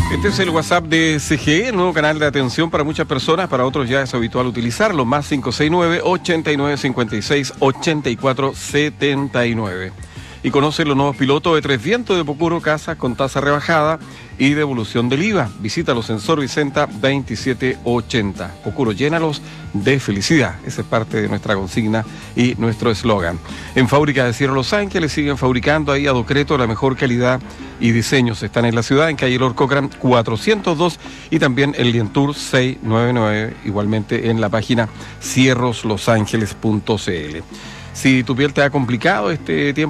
Este es el WhatsApp de CGE, el nuevo canal de atención para muchas personas, para otros ya es habitual utilizarlo, más 569-8956-8479. Y conoce los nuevos pilotos de Tres Vientos de Pocuro, casas con tasa rebajada y devolución del IVA. Visítalos en Sor Vicenta 2780. Pocuro, llénalos de felicidad. Esa es parte de nuestra consigna y nuestro eslogan. En Fábrica de Cierro Los Ángeles siguen fabricando ahí a Docreto la mejor calidad y diseños. Están en la ciudad, en calle Lord Cochrane 402 y también en Lientour 699, igualmente en la página cierroslosangeles.cl. Si tu piel te ha complicado este tiempo,